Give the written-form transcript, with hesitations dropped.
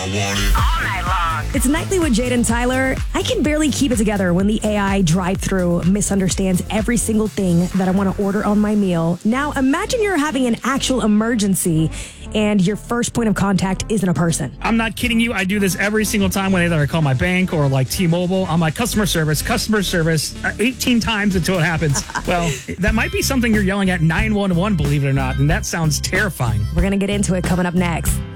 All night long. It's Nightly with Jade and Tyler. I can barely keep it together when the AI drive-thru misunderstands every single thing that I want to order on my meal. Now, imagine you're having an actual emergency and your first point of contact isn't a person. I'm not kidding you. I do this every single time when either I call my bank or like T-Mobile. I'm like, customer service, 18 times until it happens. Well, that might be something you're yelling at 911, believe it or not. And that sounds terrifying. We're going to get into it coming up next.